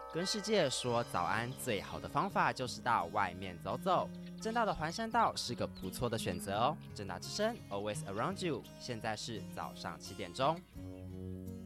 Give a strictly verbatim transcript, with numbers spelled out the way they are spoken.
跟世界说早安最好的方法就是到外面走走。正大的环山道是个不错的选择哦。正大之声 Always Around You， 现在是早上七点钟。